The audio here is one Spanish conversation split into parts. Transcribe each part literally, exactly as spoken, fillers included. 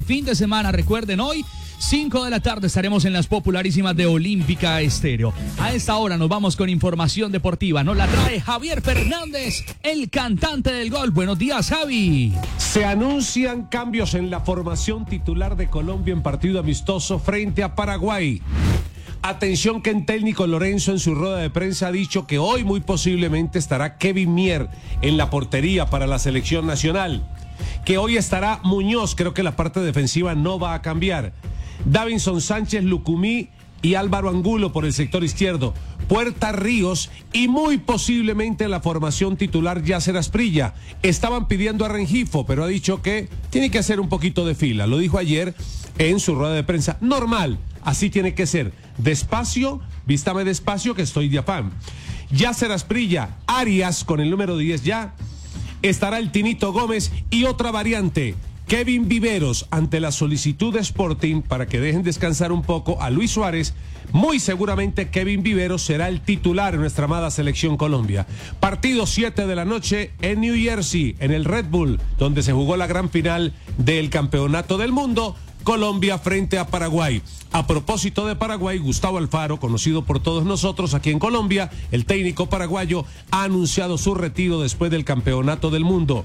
fin de semana. Recuerden, hoy cinco de la tarde estaremos en las popularísimas de Olímpica Estéreo. A esta hora nos vamos con información deportiva. Nos la trae Javier Fernández, el cantante del gol. Buenos días, Javi. Se anuncian cambios en la formación titular de Colombia en partido amistoso frente a Paraguay. Atención que el técnico Lorenzo en su rueda de prensa ha dicho que hoy muy posiblemente estará Kevin Mier en la portería para la selección nacional. Que hoy estará Muñoz, creo que la parte defensiva no va a cambiar. Davinson Sánchez, Lucumí y Álvaro Angulo por el sector izquierdo. Puerta, Ríos y muy posiblemente en la formación titular Yasser Asprilla. Estaban pidiendo a Rengifo, pero ha dicho que tiene que hacer un poquito de fila. Lo dijo ayer en su rueda de prensa. Normal, así tiene que ser. Despacio, vístame despacio que estoy de afán. Yasser Asprilla, Arias con el número diez ya. Estará el Tinito Gómez y otra variante. Kevin Viveros, ante la solicitud de Sporting para que dejen descansar un poco a Luis Suárez, muy seguramente Kevin Viveros será el titular en nuestra amada selección Colombia. Partido siete de la noche en New Jersey, en el Red Bull, donde se jugó la gran final del Campeonato del Mundo. Colombia frente a Paraguay. A propósito de Paraguay, Gustavo Alfaro, conocido por todos nosotros aquí en Colombia, el técnico paraguayo, ha anunciado su retiro después del Campeonato del Mundo.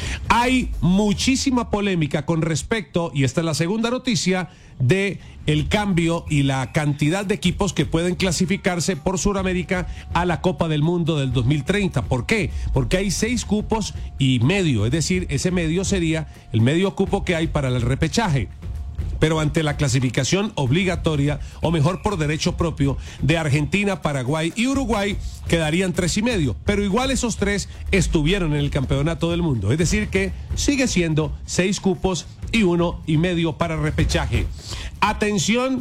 Hay muchísima polémica con respecto, y esta es la segunda noticia, de el cambio y la cantidad de equipos que pueden clasificarse por Sudamérica a la Copa del Mundo del dos mil treinta. ¿Por qué? Porque hay seis cupos y medio, es decir, ese medio sería el medio cupo que hay para el repechaje. Pero ante la clasificación obligatoria, o mejor por derecho propio, de Argentina, Paraguay y Uruguay, quedarían tres y medio. Pero igual esos tres estuvieron en el Campeonato del Mundo. Es decir que sigue siendo seis cupos y uno y medio para repechaje. Atención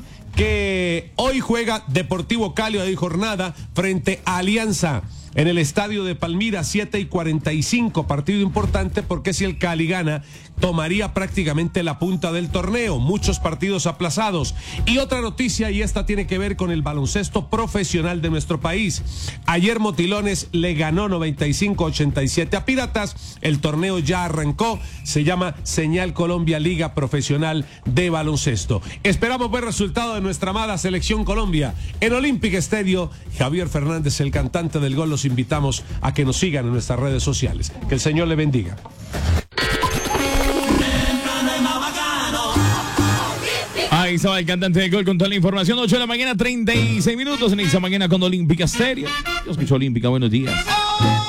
que hoy juega Deportivo Cali de jornada frente a Alianza. En el estadio de Palmira, siete y cuarenta y cinco, partido importante porque si el Cali gana, tomaría prácticamente la punta del torneo, muchos partidos aplazados. Y otra noticia, y esta tiene que ver con el baloncesto profesional de nuestro país. Ayer Motilones le ganó noventa y cinco a ochenta y siete a Piratas, el torneo ya arrancó, se llama Señal Colombia Liga Profesional de Baloncesto. Esperamos ver resultado de nuestra amada selección Colombia. En Olímpica Estéreo, Javier Fernández, el cantante del gol, los invitamos a que nos sigan en nuestras redes sociales. Que el Señor le bendiga. Ahí estaba el cantante del gol con toda la información. ocho de la mañana, treinta y seis minutos en esta mañana con Olímpica Estéreo. Yo escucho Olímpica, buenos días.